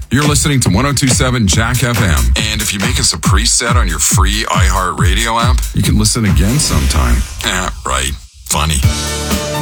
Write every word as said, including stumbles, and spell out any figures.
You're listening to one oh two point seven Jack F M. And if you make us a preset on your free iHeartRadio app, you can listen again sometime. Eh, right. Funny.